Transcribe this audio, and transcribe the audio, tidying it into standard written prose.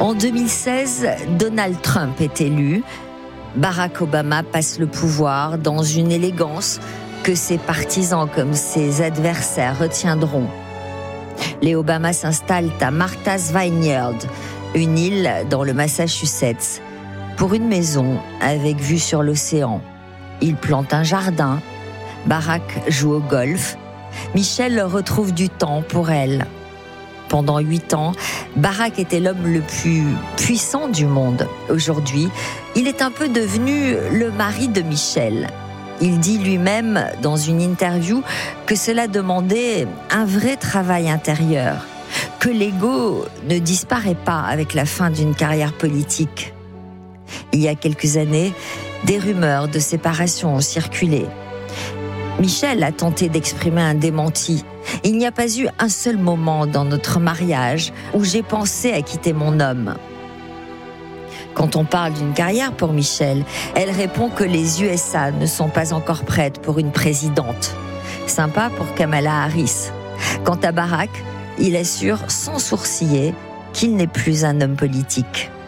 En 2016, Donald Trump est élu. Barack Obama passe le pouvoir dans une élégance que ses partisans comme ses adversaires retiendront. Les Obama s'installent à Martha's Vineyard, une île dans le Massachusetts, pour une maison avec vue sur l'océan. Ils plantent un jardin. Barack joue au golf. Michelle retrouve du temps pour elle. Pendant 8 ans, Barack était l'homme le plus puissant du monde. Aujourd'hui, il est un peu devenu le mari de Michelle. Il dit lui-même dans une interview que cela demandait un vrai travail intérieur, que l'ego ne disparaît pas avec la fin d'une carrière politique. Il y a quelques années, des rumeurs de séparation ont circulé. Michelle a tenté d'exprimer un démenti. Il n'y a pas eu un seul moment dans notre mariage où j'ai pensé à quitter mon homme. Quand on parle d'une carrière pour Michelle, elle répond que les USA ne sont pas encore prêtes pour une présidente. Sympa pour Kamala Harris. Quant à Barack, il assure sans sourciller qu'il n'est plus un homme politique.